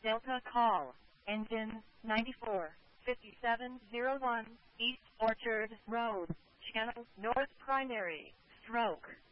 Delta call. Engine 945701 East Orchard Road, Channel North Primary, Stroke.